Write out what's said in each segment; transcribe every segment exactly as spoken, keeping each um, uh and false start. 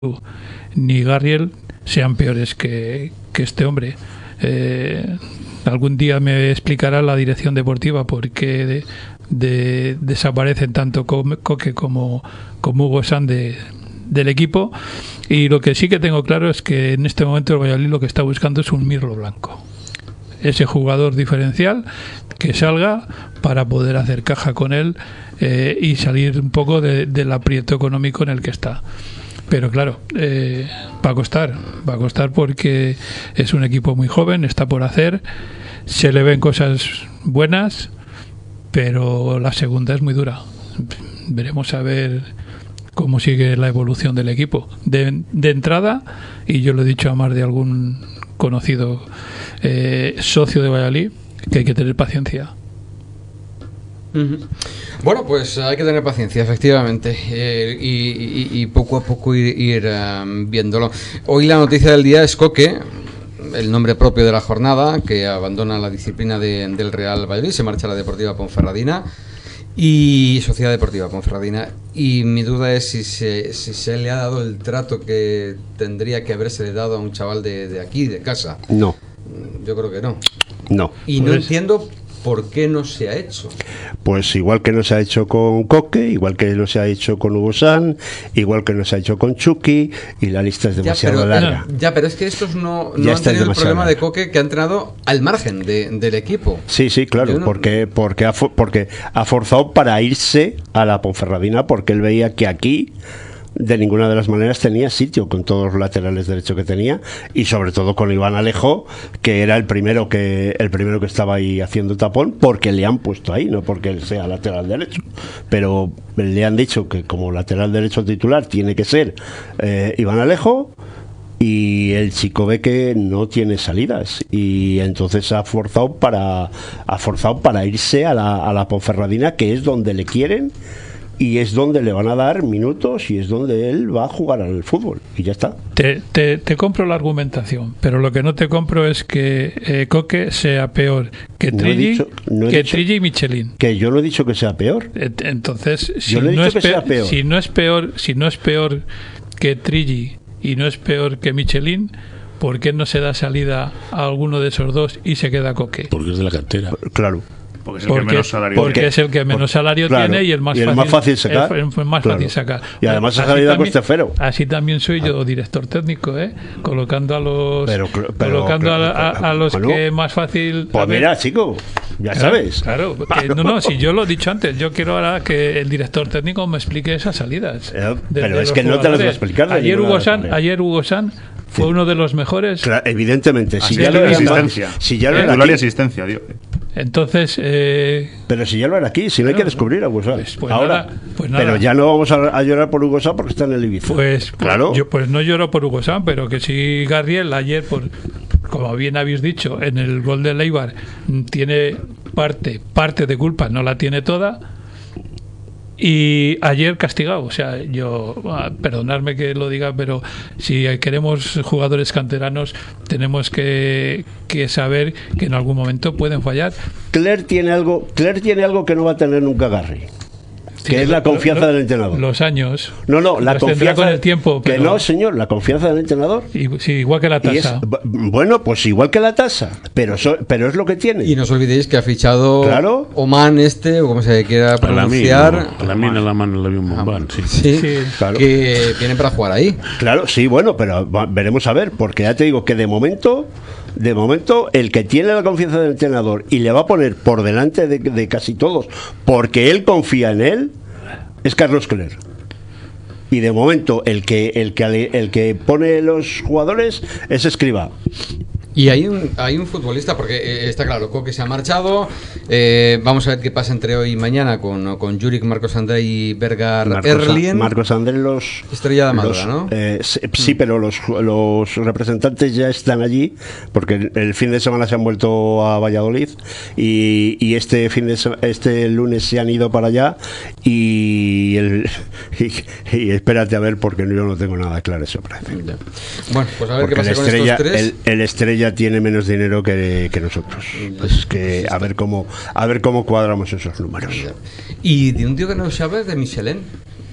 ni Garriel sean peores que, que este hombre. Eh, algún día me explicará la dirección deportiva por qué de, de, desaparecen tanto Coque como, como Hugo San de, del equipo, y lo que sí que tengo claro es que en este momento el Valladolid lo que está buscando es un mirlo blanco, ese jugador diferencial que salga para poder hacer caja con él eh, y salir un poco de, del aprieto económico en el que está. Pero claro, eh, va a costar, va a costar porque es un equipo muy joven, está por hacer, se le ven cosas buenas, pero la segunda es muy dura. Veremos a ver cómo sigue la evolución del equipo. De, de entrada, y yo lo he dicho a más de algún conocido eh, socio de Valladolid, que hay que tener paciencia. Uh-huh. Bueno, pues hay que tener paciencia, efectivamente, eh, y, y, y poco a poco ir, ir um, viéndolo. Hoy la noticia del día es Coque, el nombre propio de la jornada, que abandona la disciplina de, del Real Valladolid, se marcha a la Deportiva Ponferradina y Sociedad Deportiva Ponferradina, y mi duda es si se, si se le ha dado el trato que tendría que haberse dado a un chaval de, de aquí, de casa. No. Yo creo que no. No. Y no entiendo ¿por qué no se ha hecho? Pues igual que no se ha hecho con Coque, igual que no se ha hecho con Hugo San, igual que no se ha hecho con Chucky, y la lista es demasiado ya, pero, larga. Ya, pero es que estos no, no han tenido el problema larga. de Coque, que ha entrenado al margen de, del equipo. Sí, sí, claro, no, porque, porque, ha, porque ha forzado para irse a la Ponferradina, porque él veía que aquí de ninguna de las maneras tenía sitio con todos los laterales derechos que tenía, y sobre todo con Iván Alejo, que era el primero que el primero que estaba ahí haciendo tapón, porque le han puesto ahí, no porque él sea lateral derecho, pero le han dicho que como lateral derecho titular tiene que ser eh, Iván Alejo, y el chico ve que no tiene salidas, y entonces ha forzado para ha forzado para irse a la, a la Ponferradina, que es donde le quieren y es donde le van a dar minutos y es donde él va a jugar al fútbol, y ya está. Te, te, te compro la argumentación, pero lo que no te compro es que eh, Coque sea peor que Trilli, no no que Trilli y Michelin. Que yo no he dicho que sea peor. Entonces, si yo no, no, es que peor, sea peor. si no es peor, si no es peor que Trilli y no es peor que Michelin, ¿por qué no se da salida a alguno de esos dos y se queda Coque? Porque es de la cantera. Claro. Porque es el porque, que menos salario porque tiene. es el que menos salario claro, tiene y el más, y el fácil, más fácil sacar. El, el más claro. fácil sacar. Y además ha así salido a también, coste cero. Así también soy yo, director técnico, ¿eh? Colocando a los pero, pero, colocando pero, a, a, a los bueno, que más fácil. Pues mira, chico, ya claro, sabes. Claro, que, no, no, si yo lo he dicho antes, yo quiero ahora que el director técnico me explique esas salidas. Eh, pero de, de es que jugadores. No te las voy a explicar. Ayer Hugo San, ayer Hugo San fue sí. uno de los mejores. Claro, evidentemente, si Así ya, lo era, asistencia. si ya lo era titular y asistencia, tío. Entonces, eh, pero si ya lo era aquí, si no hay que descubrir a Hugo San. Pues, pues ahora, nada, pues nada. Pero ya no vamos a, a llorar por Hugo San porque está en el Ibiza. Pues, claro. Pues, yo, pues no lloro por Hugo San, pero que sí Garriel ayer, por, como bien habéis dicho, en el gol de Leibar tiene parte, parte de culpa, no la tiene toda. Y ayer castigado, o sea, yo, perdonadme que lo diga, pero si queremos jugadores canteranos, tenemos que, que saber que en algún momento pueden fallar. Clerc tiene algo, Clerc tiene algo que no va a tener nunca Garri, que sí, es la confianza lo, lo, del entrenador. Los años. No, no, la confianza con el tiempo. Pero, que no, señor, la confianza del entrenador. Y, sí, igual que la tasa. Es, bueno, pues igual que la tasa, pero so, pero es lo que tiene. Y no os olvidéis que ha fichado claro. Oman este, o como se quiera pronunciar. A la mina, la mano, la Oman, sí. Sí, sí claro. Que vienen para jugar ahí. Claro, sí, bueno, pero veremos a ver, porque ya te digo que de momento... De momento, el que tiene la confianza del entrenador y le va a poner por delante de, de casi todos, porque él confía en él, es Carlos Clerc. Y de momento, el que, el que, el que pone los jugadores es Escribá. Y hay un, hay un futbolista, porque eh, está claro, Coque se ha marchado. Eh, vamos a ver qué pasa entre hoy y mañana con, con Juric, Marcos André y Bergar Marcos Erlien. Marcos André los... Estrella de Amadora, ¿no? Eh, sí, pero los, los representantes ya están allí, porque el fin de semana se han vuelto a Valladolid y, y este fin de este lunes se han ido para allá y, el, y, y espérate a ver, porque yo no tengo nada claro eso. Bueno, pues a ver porque qué pasa con estrella, estos tres. El, el Estrella ya tiene menos dinero que, que nosotros. Pues que a ver cómo a ver cómo cuadramos esos números. Y de un tío que no sabe de Michelin.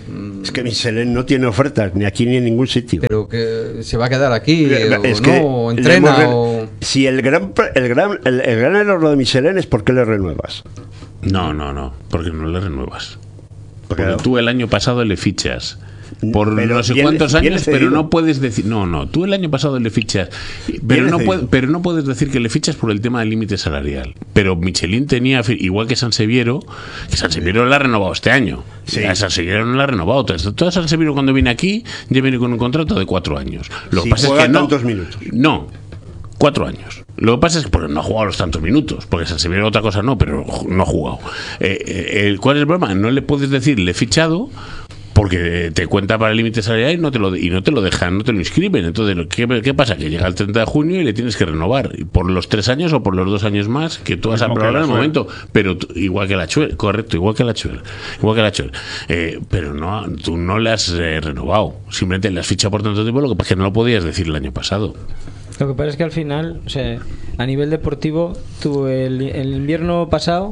Es que Michelin no tiene ofertas ni aquí ni en ningún sitio. Pero que se va a quedar aquí, es o que no, o entrena, re... o... Si el gran, el gran, el, el gran error de Michelin es ¿por qué le renuevas? No, no, no, porque no le renuevas. Porque, porque tú el año pasado le fichas por pero no sé bien, cuántos bien años, pero no puedes decir, no, no, tú el año pasado le fichas, pero no, puede, pero no puedes decir que le fichas por el tema del límite salarial. Pero Michelin tenía, igual que Sanseviero, que Sanseviero la ha renovado este año. Sí. A Sanseviero no la ha renovado. Todo Sanseviero cuando viene aquí ya viene con un contrato de cuatro años. Lo sí, que pasa es que no, tantos minutos. No, cuatro años. Lo que pasa es que porque no ha jugado los tantos minutos, porque Sanseviero otra cosa no, pero no ha jugado. Eh, eh, ¿Cuál es el problema? No le puedes decir le he fichado porque te cuenta para el límite salarial y no te lo y no te lo dejan, no te lo inscriben. Entonces, ¿qué, qué pasa? Que llega el treinta de junio y le tienes que renovar por los tres años o por los dos años más que tú vas a probar en el momento. Pero tú, igual que la Chuel, correcto, igual que la Chuel, igual que la Chuel. Eh, pero no, tú no le has eh, renovado, simplemente le has fichado por tanto tiempo, lo que pasa es que no lo podías decir el año pasado. Lo que pasa es que al final, o sea, a nivel deportivo, tú el, el invierno pasado,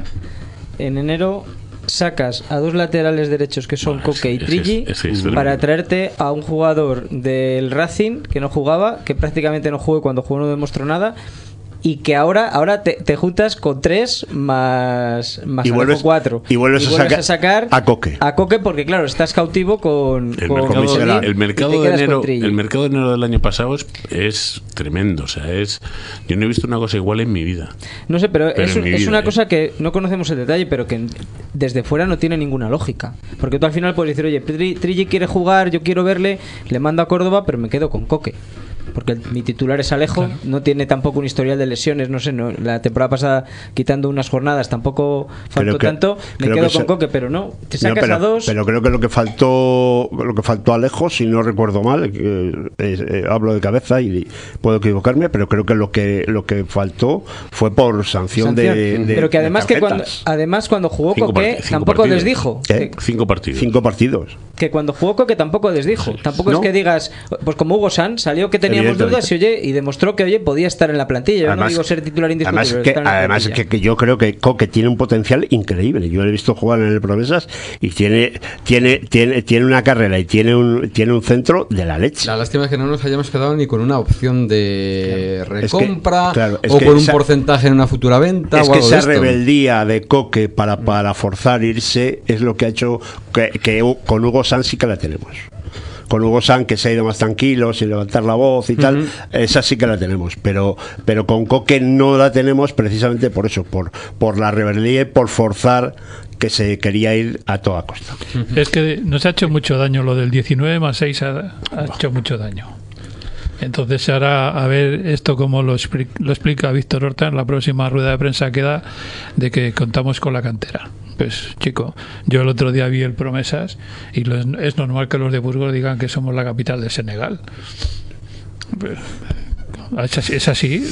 en enero, sacas a dos laterales derechos que son bueno, Coque y Trilli es, es, es, es para traerte a un jugador del Racing que no jugaba, que prácticamente no jugó y cuando jugó no demostró nada, y que ahora ahora te, te juntas con tres más, más y vuelves, cuatro y vuelves, y a, vuelves sacar a sacar a Coque a Coque porque claro estás cautivo con el con mercado, Michelin, el mercado de enero el mercado de enero del año pasado es, es tremendo, o sea, es yo no he visto una cosa igual en mi vida. No sé, pero, pero es, un, es vida, una ¿eh? cosa que no conocemos el detalle, pero que desde fuera no tiene ninguna lógica, porque tú al final puedes decir, oye, Trilli quiere jugar, yo quiero verle, le mando a Córdoba, pero me quedo con Coque. Porque el, mi titular es Alejo, claro. No tiene tampoco un historial de lesiones, no sé, no, la temporada pasada quitando unas jornadas tampoco faltó que, tanto, me quedo con se... Coque, pero no, te sacas no, pero, a dos. Pero creo que lo que faltó, lo que faltó a Alejo, si no recuerdo mal, eh, eh, eh, hablo de cabeza y puedo equivocarme, pero creo que lo que lo que faltó fue por sanción, sanción. De, de pero que además que cuando además cuando jugó cinco Coque tampoco partidos. Les dijo ¿Eh? que, cinco partidos. Cinco partidos. Que cuando jugó Coque tampoco les dijo, sí. Tampoco ¿No? Es que digas, pues como Hugo Sanz salió que teníamos dudas y oye y demostró que oye podía estar en la plantilla. Además, yo no digo ser titular indiscutible. Además, que, además que, que yo creo que Coque tiene un potencial increíble. Yo lo he visto jugar en el Promesas y tiene tiene tiene tiene una carrera y tiene un tiene un centro de la leche. La lástima es que no nos hayamos quedado ni con una opción de claro. recompra es que, claro, es o que con esa, un porcentaje en una futura venta. Es o que algo esa de esto. rebeldía de Coque para para forzar irse es lo que ha hecho que, que con Hugo Sanz sí que la tenemos. Con Hugo Sanz, que se ha ido más tranquilo, sin levantar la voz y tal, uh-huh. Esa sí que la tenemos, pero pero con Coque no la tenemos precisamente por eso, por por la rebeldía y por forzar que se quería ir a toda costa. Uh-huh. Es que nos ha hecho mucho daño lo del diecinueve más seis, ha, ha hecho mucho daño. Entonces ahora a ver esto como lo, expli- lo explica Víctor Horta en la próxima rueda de prensa que da, de que contamos con la cantera. Pues chico, yo el otro día vi el Promesas y lo, es normal que los de Burgos digan que somos la capital de Senegal. Pues, es así.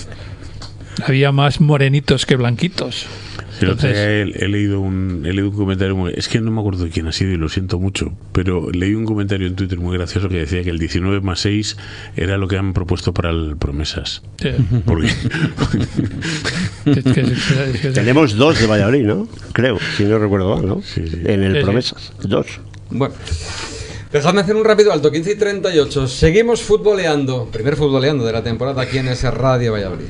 Había más morenitos que blanquitos. Entonces, he, he, leído un, he leído un comentario muy, es que no me acuerdo de quién ha sido y lo siento mucho, pero leí un comentario en Twitter muy gracioso que decía que el diecinueve más seis era lo que han propuesto para el Promesas. Sí. Porque tenemos dos de Valladolid, ¿no? Creo, si no recuerdo mal, ¿no? Sí, sí. En el sí, Promesas, sí. Dos. Bueno. Dejadme hacer un rápido alto, quince y treinta y ocho. Seguimos futboleando, primer futboleando de la temporada aquí en ese Radio Valladolid.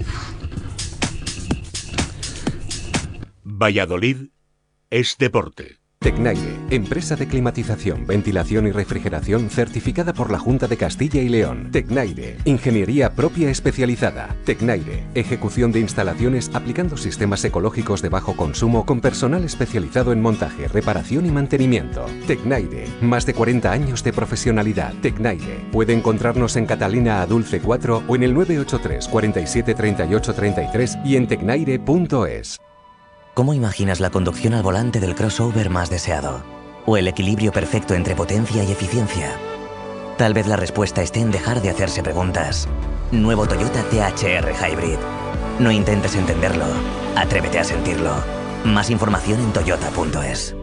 Valladolid es deporte. Tecnaire, empresa de climatización, ventilación y refrigeración certificada por la Junta de Castilla y León. Tecnaire, ingeniería propia especializada. Tecnaire, ejecución de instalaciones aplicando sistemas ecológicos de bajo consumo con personal especializado en montaje, reparación y mantenimiento. Tecnaire, más de cuarenta años de profesionalidad. Tecnaire, puede encontrarnos en Catalina Adulce cuatro o en el nueve ocho tres, cuarenta y siete, treinta y ocho, treinta y tres y en tecnaire punto es. ¿Cómo imaginas la conducción al volante del crossover más deseado? ¿O el equilibrio perfecto entre potencia y eficiencia? Tal vez la respuesta esté en dejar de hacerse preguntas. Nuevo Toyota T H R Hybrid. No intentes entenderlo, atrévete a sentirlo. Más información en toyota punto es.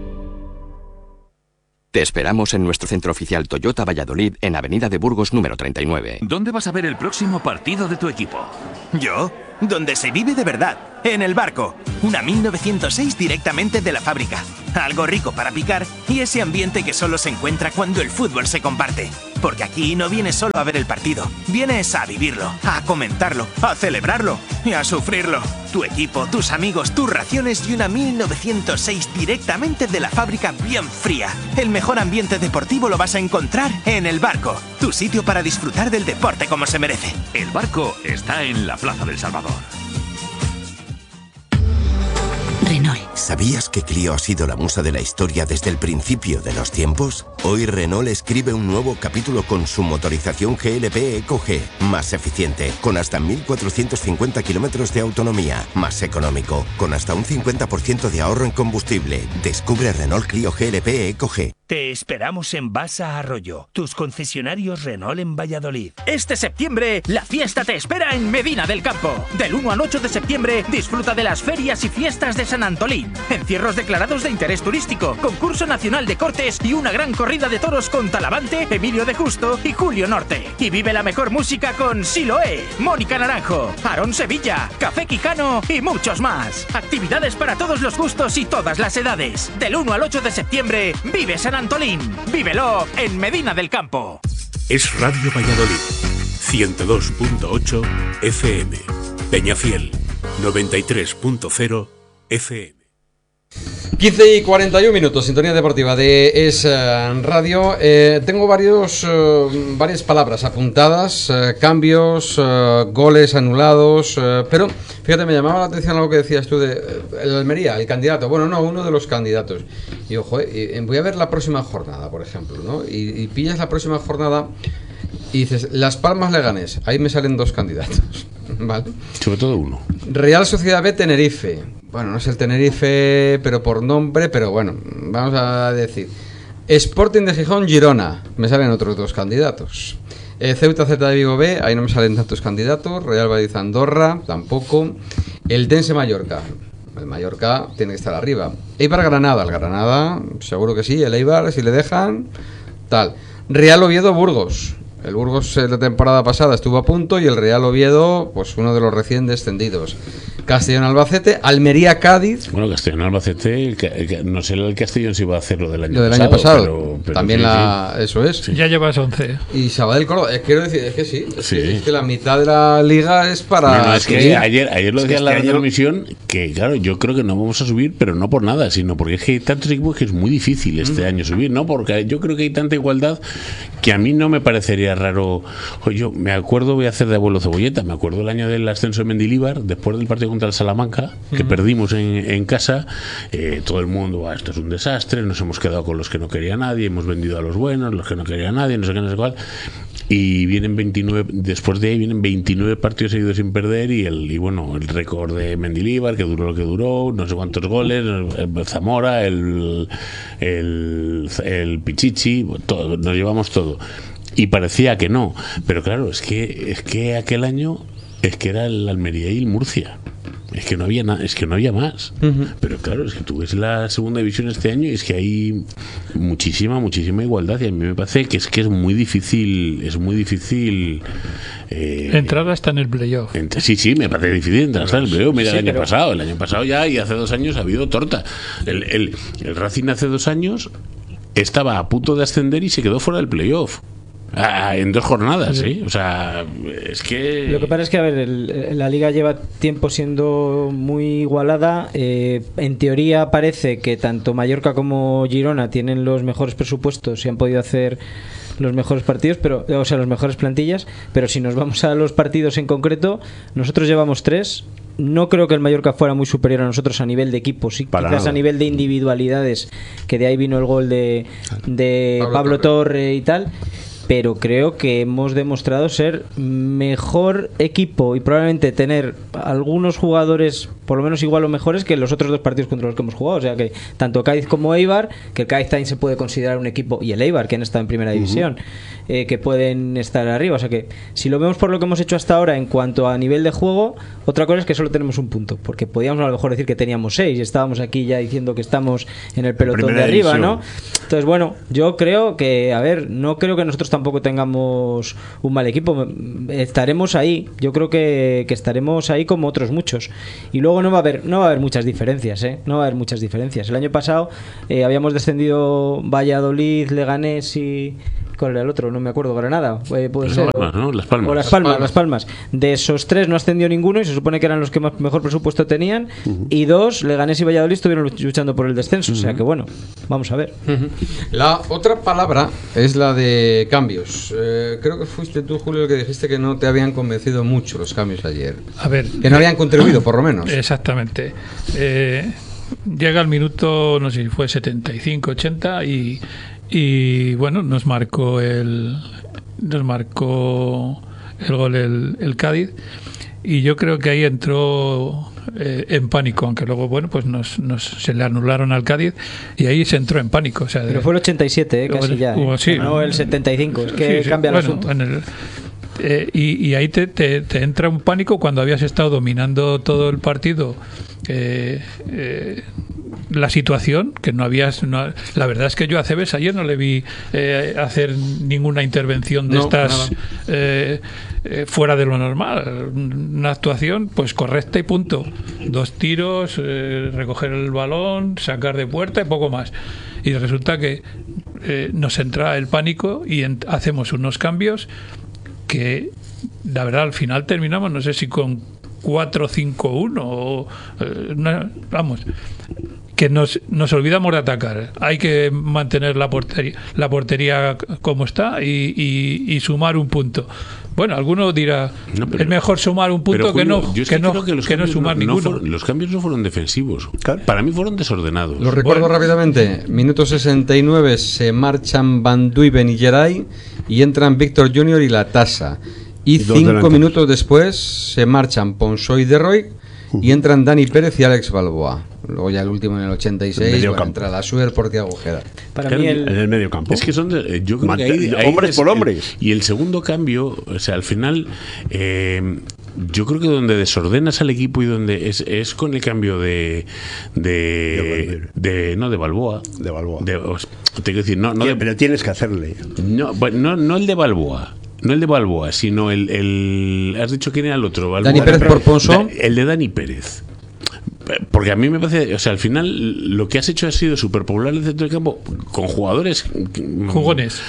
Te esperamos en nuestro centro oficial Toyota Valladolid en Avenida de Burgos número treinta y nueve. ¿Dónde vas a ver el próximo partido de tu equipo? ¿Yo? donde se vive de verdad, en El Barco. Una mil novecientos seis directamente de la fábrica. Algo rico para picar y ese ambiente que solo se encuentra cuando el fútbol se comparte. Porque aquí no vienes solo a ver el partido, vienes a vivirlo, a comentarlo, a celebrarlo y a sufrirlo. Tu equipo, tus amigos, tus raciones y una mil novecientos seis directamente de la fábrica bien fría. El mejor ambiente deportivo lo vas a encontrar en El Barco, tu sitio para disfrutar del deporte como se merece. El Barco está en la Plaza del Salvador. Renault. ¿Sabías que Clio ha sido la musa de la historia desde el principio de los tiempos? Hoy Renault escribe un nuevo capítulo con su motorización G L P Eco G, más eficiente, con hasta mil cuatrocientos cincuenta kilómetros de autonomía, más económico, con hasta un cincuenta por ciento de ahorro en combustible. Descubre Renault Clio G L P Eco G. Te esperamos en Basa Arroyo, tus concesionarios Renault en Valladolid. Este septiembre, la fiesta te espera en Medina del Campo. Del uno al ocho de septiembre, disfruta de las ferias y fiestas de San Antolín. Encierros declarados de interés turístico, concurso nacional de cortes y una gran corrida de toros con Talavante, Emilio de Justo y Julio Norte. Y vive la mejor música con Siloé, Mónica Naranjo, Aarón Sevilla, Café Quijano y muchos más. Actividades para todos los gustos y todas las edades. Del uno al ocho de septiembre, vive San Antolín. Vívelo en Medina del Campo. Es Radio Valladolid, ciento dos punto ocho F M. Peñafiel, noventa y tres punto cero F M. quince y cuarenta y un minutos, sintonía deportiva de Es Radio. Eh, tengo varios, eh, varias palabras apuntadas, eh, cambios, eh, goles anulados, eh, pero fíjate, me llamaba la atención algo que decías tú de eh, el Almería, el candidato. Bueno, no, uno de los candidatos. Y ojo, eh, voy a ver la próxima jornada, por ejemplo, ¿no? Y, y pillas la próxima jornada y dices, Las Palmas Leganés, ahí me salen dos candidatos, ¿vale? Sobre todo uno. Real Sociedad B Tenerife. Bueno, no es el Tenerife, pero por nombre, pero bueno, vamos a decir. Sporting de Gijón, Girona. Me salen otros dos candidatos. Eh, Ceuta Celta de Vigo B, ahí no me salen tantos candidatos. Real Valladolid Andorra, tampoco. El Dense Mallorca. El Mallorca tiene que estar arriba. Eibar Granada, el Granada, seguro que sí. El Eibar, si le dejan, tal. Real Oviedo Burgos. El Burgos la temporada pasada estuvo a punto y el Real Oviedo, pues uno de los recién descendidos. Castellón Albacete, Almería Cádiz. Bueno, Castellón Albacete, el, el, no sé el Castellón si va a hacer lo del año lo del pasado. Año pasado. Pero, pero también sí, la, sí. Eso es. Sí. Ya llevas once. Y Sabadell Córdoba, eh, quiero decir, es que sí, es, sí. Que, es que la mitad de la liga es para. No, no, es que ayer, ayer lo es decía en la este transmisión que claro, yo creo que no vamos a subir, pero no por nada, sino porque es que hay tantos equipos que es muy difícil este mm. año subir, ¿no? Porque yo creo que hay tanta igualdad que a mí no me parecería raro. Oye, yo me acuerdo, voy a hacer de abuelo cebolleta, me acuerdo el año del ascenso de Mendilibar, después del partido contra el Salamanca, que uh-huh. perdimos en, en casa, eh, todo el mundo, ah, esto es un desastre, nos hemos quedado con los que no quería nadie, hemos vendido a los buenos, los que no quería nadie, no sé qué, no sé cuál, y vienen veintinueve, después de ahí vienen veintinueve partidos seguidos sin perder, y el y bueno, el récord de Mendilibar, que duró lo que duró, no sé cuántos goles, el Zamora, el el, el Pichichi, todo, nos llevamos todo. Y parecía que no, pero claro, es que es que aquel año es que era el Almería y el Murcia. Es que no había nada, es que no había más. Uh-huh. Pero claro, es que tú ves la segunda división este año y es que hay muchísima, muchísima igualdad. Y a mí me parece que es que es muy difícil, es muy difícil eh, entrar hasta en el playoff. Ent- sí, sí, me parece difícil entrar hasta en el playoff. Mira, sí, el año pero... pasado, el año pasado ya y hace dos años ha habido torta. El, el, el Racing hace dos años estaba a punto de ascender y se quedó fuera del playoff. Ah, en dos jornadas, sí. ¿eh? O sea, es que... Lo que pasa es que, a ver, el, la Liga lleva tiempo siendo muy igualada. Eh, en teoría parece que tanto Mallorca como Girona tienen los mejores presupuestos y han podido hacer los mejores partidos, pero o sea, las mejores plantillas. Pero si nos vamos a los partidos en concreto, nosotros llevamos tres. No creo que el Mallorca fuera muy superior a nosotros a nivel de equipo, sí, Para quizás nada. A nivel de individualidades, que de ahí vino el gol de, de Pablo, Pablo Torre. Torre y tal. Pero creo que hemos demostrado ser mejor equipo y probablemente tener algunos jugadores, por lo menos igual o mejores que los otros dos partidos contra los que hemos jugado. O sea que tanto Cádiz como Eibar, que el Cádiz también se puede considerar un equipo, y el Eibar, que han estado en primera división, uh-huh. eh, que pueden estar arriba. O sea que si lo vemos por lo que hemos hecho hasta ahora en cuanto a nivel de juego, otra cosa es que solo tenemos un punto, porque podíamos a lo mejor decir que teníamos seis y estábamos aquí ya diciendo que estamos en el pelotón de arriba, división. ¿no? Entonces, bueno, yo creo que, a ver, no creo que nosotros tampoco tengamos un mal equipo. Estaremos ahí, yo creo que, que estaremos ahí como otros muchos. Y luego no va a haber no va a haber muchas diferencias, ¿eh? No va a haber muchas diferencias. El año pasado eh, habíamos descendido Valladolid, Leganés y... ¿Cuál era el otro? No me acuerdo, Granada. Eh, puede Las ser. Palmas, ¿no? Las Palmas. O Las Palmas, Las Palmas. De esos tres no ascendió ninguno y se supone que eran los que más, mejor presupuesto tenían. Uh-huh. Y dos, Leganés y Valladolid, estuvieron luchando por el descenso. Uh-huh. O sea que bueno, vamos a ver. Uh-huh. La otra palabra es la de cambios. Eh, creo que fuiste tú, Julio, el que dijiste que no te habían convencido mucho los cambios ayer. A ver. Que no habían contribuido, por lo menos. Exactamente. Eh, llega el minuto, no sé si fue setenta y cinco, ochenta y... Y bueno, nos marcó el nos marcó el gol el, el Cádiz, y yo creo que ahí entró eh, en pánico, aunque luego bueno pues nos, nos se le anularon al Cádiz y ahí se entró en pánico. O sea, pero fue el ochenta y siete, eh, casi bueno, ya, eh. sí, no el setenta y cinco, es que sí, sí, cambia el bueno, asunto. En el, eh, y, y ahí te, te, te entra un pánico cuando habías estado dominando todo el partido. Eh, eh, la situación que no habías no, la verdad es que yo a Cebes ayer no le vi eh, hacer ninguna intervención de no, estas eh, eh, fuera de lo normal, una actuación pues correcta y punto, dos tiros, eh, recoger el balón, sacar de puerta y poco más, y resulta que eh, nos entra el pánico y en, hacemos unos cambios que la verdad al final terminamos, no sé si con cuatro cinco uno o eh, no, vamos, que nos, nos olvidamos de atacar. Hay que mantener la portería, la portería como está y, y, y sumar un punto. Bueno, alguno dirá, no, pero, es mejor sumar un punto Julio, que no que, que no, que que no sumar no, ninguno. No for, los cambios no fueron defensivos. Claro. Para mí fueron desordenados. Lo recuerdo bueno. rápidamente. Minuto sesenta y nueve se marchan Van Duiven y Geray y entran Víctor Junior y Latasa. Y cinco minutos después se marchan Ponsó y Derroy y entran Dani Pérez y Alex Balboa. Luego ya el último en el ochenta y seis bueno, entra la Suer por Tiago Ojeda. Para claro, mí el, en el medio campo. Es que son de, yo creo Mante, que ahí, ahí hombres es, por hombres. El, y el segundo cambio, o sea, al final eh, yo creo que donde desordenas al equipo y donde es, es con el cambio de de, de no de Balboa, de Balboa. De, o, te quiero decir, no, no de, pero tienes que hacerle. No, no, no el de Balboa. No el de Balboa, sino el, el... ¿Has dicho quién era el otro? Balboa. Dani Pérez por Ponzo. El de Dani Pérez. Porque a mí me parece, o sea, al final lo que has hecho ha sido súper popular en el centro del campo con jugadores jugones.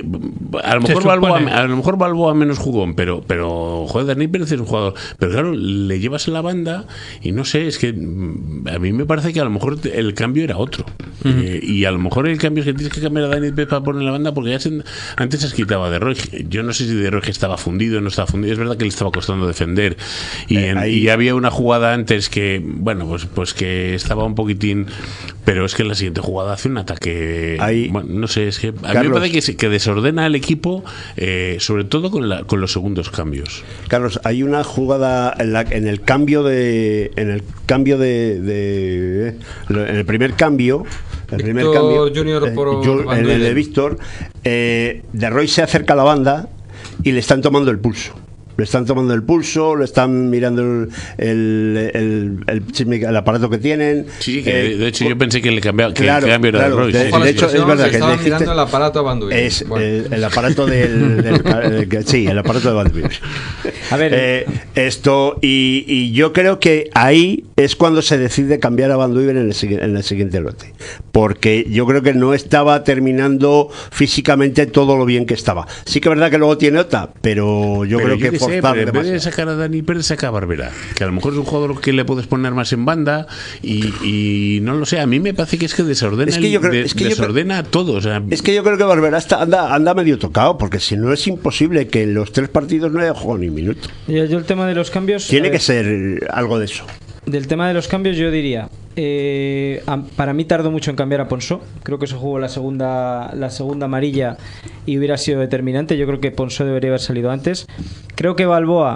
A lo mejor Balboa, a lo mejor Balboa menos jugón, pero pero joder, Dani Pérez es un jugador, pero claro, le llevas en la banda y no sé, es que a mí me parece que a lo mejor el cambio era otro. Uh-huh. Eh, y a lo mejor el cambio es que tienes que cambiar a Dani Pérez para poner en la banda porque ya se, antes se quitaba de Roy. Yo no sé si de Roy estaba fundido o no estaba fundido, es verdad que le estaba costando defender y, eh, en, y había una jugada antes que, bueno, pues pues que estaba un poquitín, pero es que en la siguiente jugada hace un ataque ahí, bueno, no sé, es que a Carlos, mí me parece que, que desordena el equipo, eh, sobre todo con, la, con los segundos cambios. Carlos, hay una jugada en, la, en el cambio de en el cambio de, de en el primer cambio el Víctor primer cambio Junior por yo, en el de Víctor eh, de Roy se acerca a la banda y le están tomando el pulso. Le están tomando el pulso, le están mirando el, el, el, el, el aparato que tienen. Sí, que eh, de hecho yo pensé que le cambiaba, que claro, el cambio era claro, de Roy. De, de, de hecho, es verdad que estaban dijiste, mirando el aparato a Van Duiven. Es bueno. el, el aparato del, del, del, del sí, el aparato de Van Duiven. A ver, eh, esto y, y yo creo que ahí es cuando se decide cambiar a Van Duiven en el, en el siguiente lote, porque yo creo que no estaba terminando físicamente todo lo bien que estaba. Sí que es verdad que luego tiene otra, pero yo pero creo yo que forzar sé, en vez de sacar a Dani Pérez saca a Barberá, que a lo mejor es un jugador que le puedes poner más en banda y, y no lo sé, a mí me parece que es que desordena, es que yo creo, de, es que desordena yo creo, todo, o sea, es que yo creo que Barberá está, anda, anda medio tocado, porque si no es imposible que en los tres partidos no haya jugado ni minuto. Yo, yo el tema de los cambios tiene que ver, ser algo de eso. Del tema de los cambios yo diría eh, a, para mí tardó mucho en cambiar a Ponsó. Creo que se jugó la segunda la segunda amarilla y hubiera sido determinante. Yo creo que Ponsó debería haber salido antes. Creo que Balboa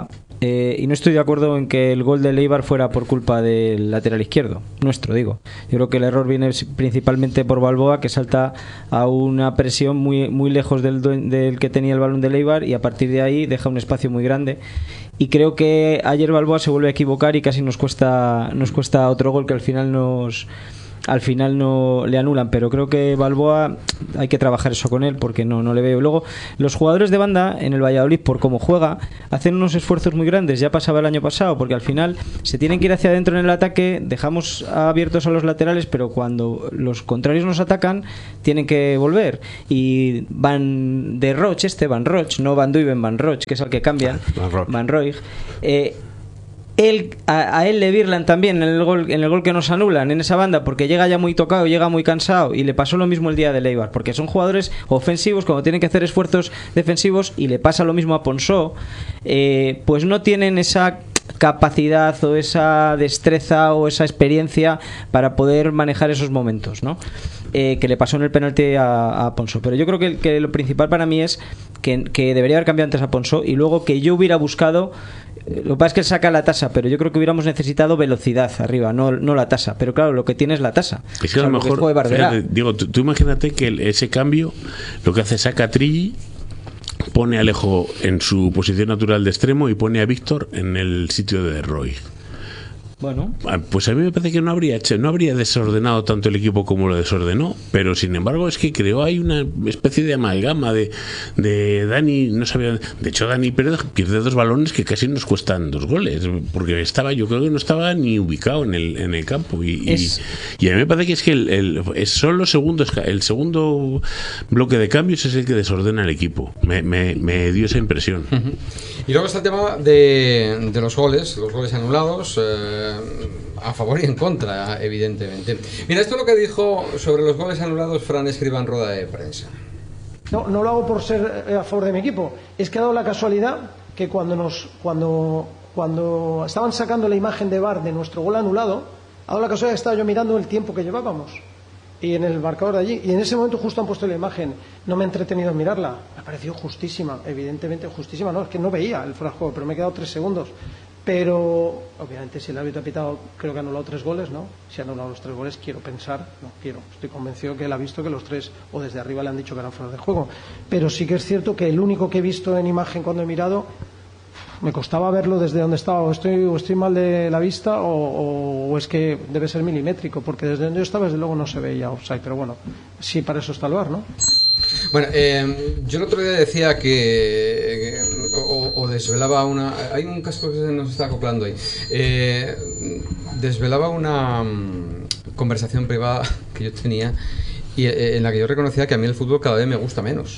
Eh, y no estoy de acuerdo en que el gol de Eibar fuera por culpa del lateral izquierdo, nuestro digo. Yo creo que el error viene principalmente por Balboa, que salta a una presión muy, muy lejos del, del que tenía el balón de Eibar, y a partir de ahí deja un espacio muy grande. Y creo que ayer Balboa se vuelve a equivocar y casi nos cuesta, nos cuesta otro gol que al final nos... al final no le anulan, pero creo que Balboa hay que trabajar eso con él porque no, no le veo. Luego, los jugadores de banda en el Valladolid, por cómo juega, hacen unos esfuerzos muy grandes. Ya pasaba el año pasado, porque al final se tienen que ir hacia adentro en el ataque, dejamos abiertos a los laterales, pero cuando los contrarios nos atacan tienen que volver. Y Van de Roch, este Van Roch, no Van Duiven, Van Roch, que es el que cambia, Van Roig, eh, Él, a, a él le virlan también en el gol en el gol que nos anulan en esa banda, porque llega ya muy tocado, llega muy cansado, y le pasó lo mismo el día de Eibar, porque son jugadores ofensivos cuando tienen que hacer esfuerzos defensivos, y le pasa lo mismo a Ponsó, eh, pues no tienen esa capacidad o esa destreza o esa experiencia para poder manejar esos momentos, ¿no? Eh, que le pasó en el penalti a, a Ponsó. Pero yo creo que, que lo principal para mí es que, que debería haber cambiado antes a Ponsó, y luego que yo hubiera buscado. Lo que pasa es que él saca la tasa, pero yo creo que hubiéramos necesitado velocidad arriba, no, no la tasa. Pero claro, lo que tiene es la tasa. Es que a lo mejor, fíjate, Diego, tú, tú imagínate que el, ese cambio lo que hace, saca a Trilli, pone a Alejo en su posición natural de extremo y pone a Víctor en el sitio de Roy. Bueno, pues a mí me parece que no habría hecho, no habría desordenado tanto el equipo como lo desordenó, pero sin embargo es que creó ahí una especie de amalgama de, de Dani, no sabía, de hecho Dani Pérez pierde dos balones que casi nos cuestan dos goles, porque estaba, yo creo que no estaba ni ubicado en el, en el campo, y, es... y, y a mí me parece que es que el, el, es solo segundos, el segundo bloque de cambios es el que desordena el equipo, me, me, me dio esa impresión. Uh-huh. Y luego está el tema de, de los goles, los goles anulados, eh, a favor y en contra, evidentemente. Mira, esto es lo que dijo sobre los goles anulados Fran Escribá en rueda de prensa. No, no lo hago por ser a favor de mi equipo, es que ha dado la casualidad que cuando, nos, cuando, cuando estaban sacando la imagen de V A R de nuestro gol anulado, ha dado la casualidad que estaba yo mirando el tiempo que llevábamos y en el marcador de allí, y en ese momento justo han puesto la imagen. No me he entretenido en mirarla, me ha parecido justísima, evidentemente justísima. No, es que no veía el fuera de juego, pero me he quedado tres segundos. Pero obviamente si el árbitro ha pitado, creo que ha anulado tres goles, ¿no? Si ha anulado los tres goles, quiero pensar, no quiero, estoy convencido que él ha visto que los tres, o desde arriba le han dicho que eran fuera de juego. Pero sí que es cierto que el único que he visto en imagen cuando he mirado, me costaba verlo desde donde estaba, o estoy, o estoy mal de la vista, o, o, o es que debe ser milimétrico, porque desde donde yo estaba, desde luego no se veía offside, pero bueno, sí, para eso está el V A R, ¿no? Bueno, eh, yo el otro día decía que, o, o desvelaba una, hay un casco que se nos está acoplando ahí, eh, desvelaba una um, conversación privada que yo tenía, y eh, en la que yo reconocía que a mí el fútbol cada vez me gusta menos.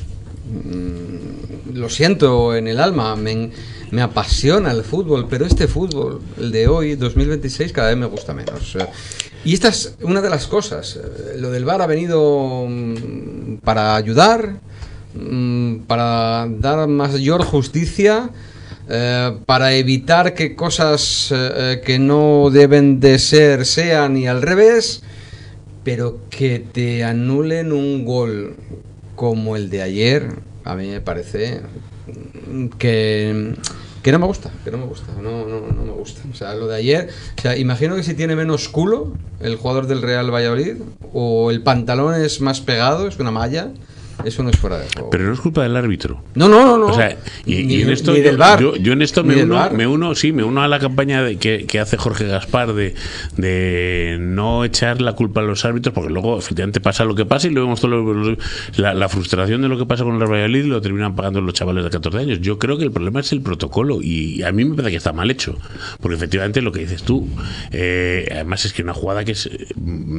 Mm, lo siento en el alma, me, me apasiona el fútbol, pero este fútbol, el de hoy, dos mil veintiséis, cada vez me gusta menos. Y esta es una de las cosas. Lo del V A R ha venido para ayudar, para dar mayor justicia, eh, para evitar que cosas eh, que no deben de ser sean y al revés, pero que te anulen un gol como el de ayer, a mí me parece que... que no me gusta, que no me gusta, no, no, no me gusta. O sea, lo de ayer, o sea, imagino que si tiene menos culo el jugador del Real Valladolid, o el pantalón es más pegado, es una malla, eso no es fuera de juego. Pero no es culpa del árbitro. No, no, no, no. O sea, y, ni, y en esto ni yo, del V A R, yo, yo en esto ni me uno, V A R. me uno, sí, me uno a la campaña de, que, que hace Jorge Gaspar de, de no echar la culpa a los árbitros, porque luego efectivamente pasa lo que pasa y lo vemos todo lo, lo, la, la frustración de lo que pasa con el Real Valladolid lo terminan pagando los chavales de catorce años. Yo creo que el problema es el protocolo, y a mí me parece que está mal hecho, porque efectivamente lo que dices tú, eh, además es que una jugada que es... Eh,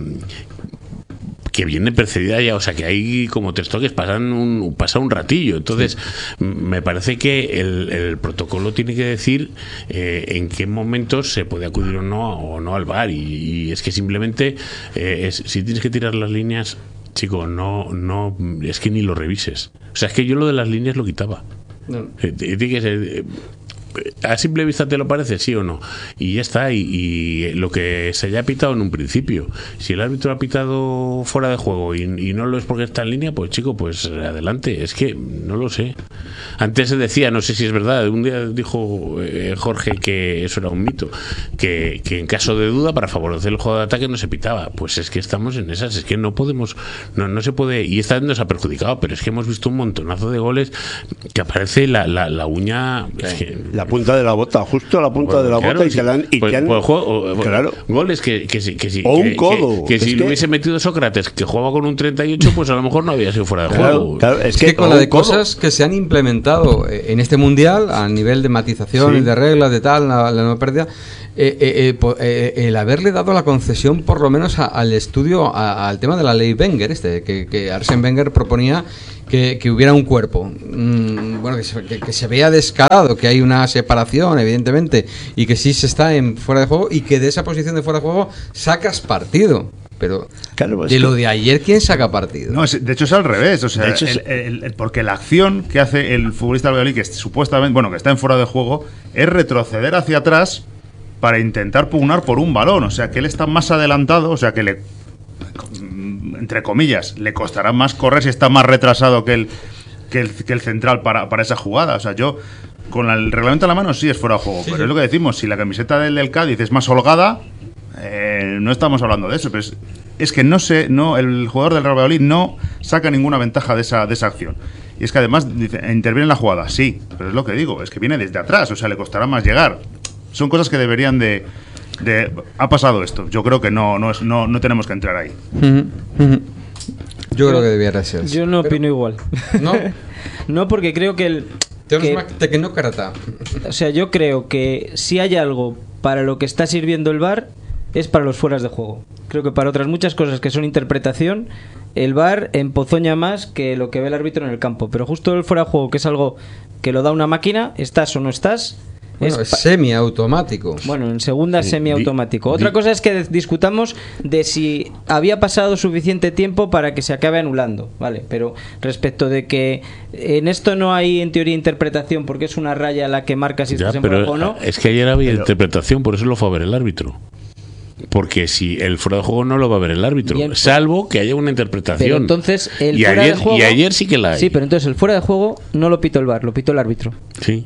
que viene precedida ya, o sea que ahí como tres toques pasan un, pasa un ratillo, entonces sí. Me parece que el, el protocolo tiene que decir eh, en qué momentos se puede acudir o no o no al V A R, y, y es que simplemente eh, es, si tienes que tirar las líneas, chico, no, no, es que ni lo revises, o sea, es que yo lo de las líneas lo quitaba. No. Eh, tiene que ser, a simple vista te lo parece, sí o no, y ya está. Y, y lo que se haya pitado en un principio, si el árbitro ha pitado fuera de juego y, y no lo es porque está en línea, pues chico, pues adelante. Es que no lo sé. Antes se decía, no sé si es verdad, un día dijo eh, Jorge que eso era un mito, que, que en caso de duda, para favorecer el juego de ataque no se pitaba. Pues es que estamos en esas, es que no podemos, no, no se puede, y esta vez nos ha perjudicado, pero es que hemos visto un montonazo de goles que aparece la, la, la uña, es que, la punta de la bota, justo la punta bueno, de la claro, bota y, sí, que la han, y pues, que han, pues, juego, claro, goles que, que, que, que, o un codo, que, que, que si que... lo hubiese metido Sócrates, que jugaba con un treinta y ocho, pues a lo mejor no había sido fuera de claro, juego. Claro, es, es que, que con la de cosas que se han implementado en este mundial a nivel de matización sí. y de reglas de tal, la, la no pérdida. Eh, eh, eh, eh, el haberle dado la concesión por lo menos a, al estudio, a, al tema de la ley Wenger, este que, que Arsène Wenger proponía que, que hubiera un cuerpo, mm, bueno, que se, que, que se vea descarado, que hay una separación, evidentemente, y que sí se está en fuera de juego y que de esa posición de fuera de juego sacas partido. Pero claro, de lo de ayer, ¿quién saca partido? No, es, de hecho es al revés, o sea, el, es... el, el, porque la acción que hace el futbolista del Valladolid, que es, supuestamente, bueno, que está en fuera de juego, es retroceder hacia atrás para intentar pugnar por un balón, o sea que él está más adelantado, o sea que le, entre comillas, le costará más correr si está más retrasado que el, que el, que el central para, para esa jugada. O sea, yo con el reglamento en la mano sí es fuera de juego, sí, pero sí. es lo que decimos, si la camiseta del, del Cádiz es más holgada, eh, no estamos hablando de eso, pero es, es que no sé, no, el jugador del Real Valladolid no saca ninguna ventaja de esa, de esa acción. Y es que además dice, interviene en la jugada, sí, pero es lo que digo, es que viene desde atrás, o sea, le costará más llegar. Son cosas que deberían de, de... Ha pasado esto. Yo creo que no no, es, no, no tenemos que entrar ahí. Uh-huh, uh-huh. Yo creo que debiera ser. Yo no Pero, opino igual. ¿No? No, porque creo que el... Que, tecnócrata. O sea, yo creo que si hay algo para lo que está sirviendo el V A R es para los fueras de juego. Creo que para otras muchas cosas que son interpretación, el V A R empozoña más que lo que ve el árbitro en el campo. Pero justo el fuera de juego, que es algo que lo da una máquina, estás o no estás... Bueno, es, es semiautomático. Bueno, en segunda sí, semiautomático. Otra di, cosa es que discutamos de si había pasado suficiente tiempo para que se acabe anulando, ¿vale? Pero respecto de que en esto no hay en teoría interpretación porque es una raya la que marca si ya, estás en juego o no. Es que ayer había pero, interpretación, por eso lo fue a ver el árbitro. Porque si el fuera de juego no lo va a ver el árbitro, bien, salvo que haya una interpretación. Pero entonces el y fuera ayer, de juego, y ayer sí que la hay. Sí, pero entonces el fuera de juego no lo pitó el V A R, lo pitó el árbitro. Sí.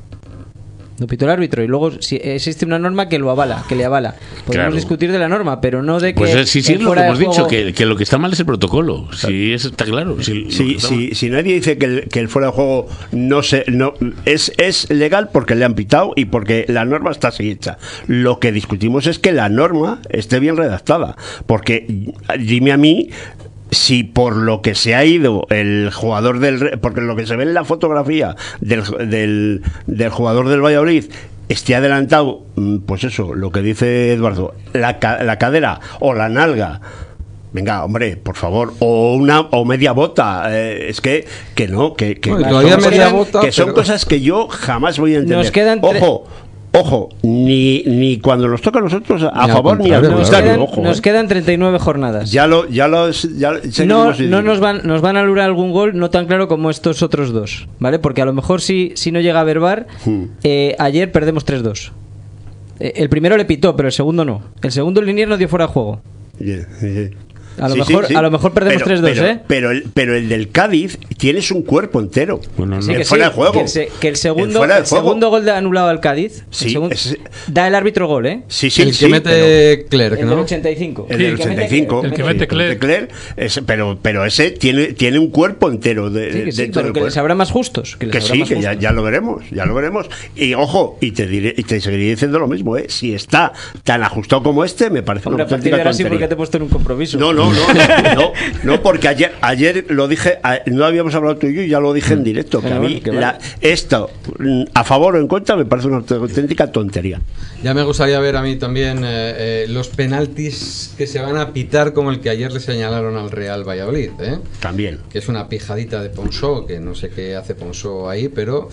Lo pitó el árbitro y luego si existe una norma que lo avala, que le avala. Podemos claro. discutir de la norma, pero no de que... Pues sí, sí, es lo que hemos juego... dicho, que, que lo que está mal es el protocolo. Sí, eso está claro. Si, sí, sí, si nadie dice que el, que el fuera de juego no se, no, es, es legal porque le han pitado y porque la norma está así hecha. Lo que discutimos es que la norma esté bien redactada. Porque dime a mí... Si por lo que se ha ido el jugador del... Porque lo que se ve en la fotografía del, del, del jugador del Valladolid esté adelantado, pues eso, lo que dice Eduardo, la, la cadera o la nalga. Venga, hombre, por favor, o una o media bota, eh, es que que no, que, que, bueno, son, media cosas, bota, que son pero... cosas que yo jamás voy a entender. Nos quedan Ojo, Ojo, ni, ni cuando nos toca a nosotros a ni favor ni al contrario. Ojo, nos eh. quedan treinta y nueve jornadas. Ya lo, ya lo, ya, no, no nos van, nos van a anular algún gol no tan claro como estos otros dos, ¿vale? Porque a lo mejor si, si no llega a haber V A R, hmm. eh, ayer perdemos tres dos. Eh, el primero le pitó, pero el segundo no. El segundo Liniers no dio fuera de juego. Yeah, yeah. A lo, sí, mejor, sí, sí. a lo mejor perdemos tres dos, pero, ¿eh? Pero el, pero el del Cádiz tienes un cuerpo entero. Bueno, sí, no. que fuera sí, de juego. Que el, se, que el segundo, el el segundo gol de anulado al Cádiz sí, el segundo, es, da el árbitro gol, ¿eh? Sí, sí, el sí, que mete pero, Clerc, ¿no? El del ochenta y cinco. El del ochenta y cinco. El que mete Clerc. Clerc es, pero, pero ese tiene, tiene un cuerpo entero. De, sí, que sí, dentro pero que cuerpo. les habrá más justos. Que, les que habrá sí, más que justos. ya, ya lo veremos, ya lo veremos. Y ojo, y te diré, y te seguiré diciendo lo mismo, ¿eh? Si está tan ajustado como este, me parece Hombre, una a partir de ahora sí, tontería. porque te he puesto en un compromiso. No, no, no, no, no, no porque ayer, ayer lo dije, no habíamos hablado tú y yo, y ya lo dije en directo, que a mí bueno, la, esto, a favor o en contra, me parece una auténtica tontería. Ya me gustaría ver a mí también eh, eh, los penaltis que se van a pitar como el que ayer le señalaron al Real Valladolid, ¿eh? También. Que es una pijadita de Ponsó, que no sé qué hace Ponsó ahí, pero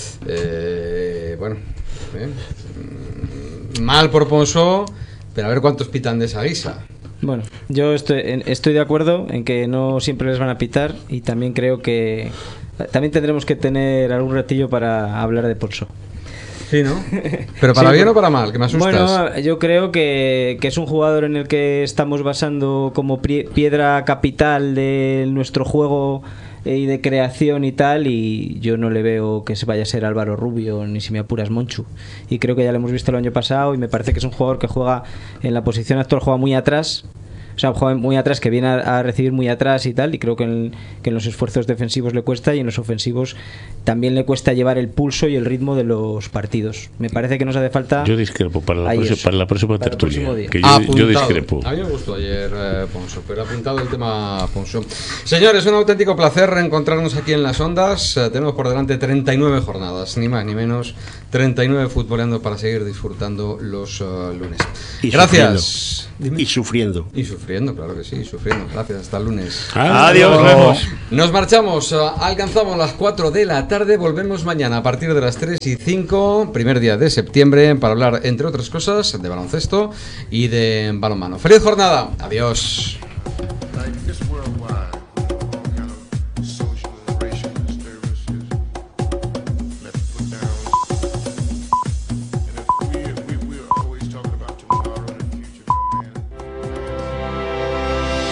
eh, bueno, eh, mal por Ponsó, pero a ver cuántos pitan de esa guisa. Bueno, yo estoy, estoy de acuerdo en que no siempre les van a pitar y también creo que también tendremos que tener algún ratillo para hablar de Ponsó. Sí, ¿no? Pero para sí, bien o para mal, que me asustas. Bueno, yo creo que, que es un jugador en el que estamos basando como piedra capital de nuestro juego y de creación y tal, y yo no le veo que se vaya a ser Álvaro Rubio ni si me apuras Monchu, y creo que ya lo hemos visto el año pasado y me parece que es un jugador que juega en la posición actual, juega muy atrás. O sea, juega muy atrás, que viene a, a recibir muy atrás y tal, y creo que en, que en los esfuerzos defensivos le cuesta, y en los ofensivos también le cuesta llevar el pulso y el ritmo de los partidos. Me parece que nos hace falta... Yo discrepo para la, próxima, para la próxima para tertulia. Que yo, apuntado. yo discrepo. A mí me gustó ayer, eh, Ponso, pero apuntado el tema Ponso. Señores, un auténtico placer reencontrarnos aquí en las ondas. Eh, tenemos por delante treinta y nueve jornadas, ni más ni menos. treinta y nueve futboleando para seguir disfrutando los uh, lunes. Y Gracias. Sufriendo. Y sufriendo. Y sufriendo, claro que sí, sufriendo. Gracias, hasta el lunes. Adiós. Nos vemos. Nos marchamos, uh, alcanzamos las cuatro de la tarde, volvemos mañana a partir de las tres y cinco, primer día de septiembre, para hablar, entre otras cosas, de baloncesto y de balonmano. ¡Feliz jornada! Adiós.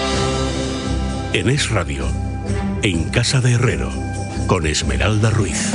En Es Radio, en Casa de Herrero, con Esmeralda Ruiz.